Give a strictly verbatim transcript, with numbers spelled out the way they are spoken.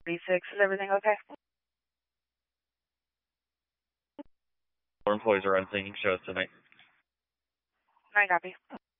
thirty-six, is everything okay? Our employees are on singing shows tonight. I copy.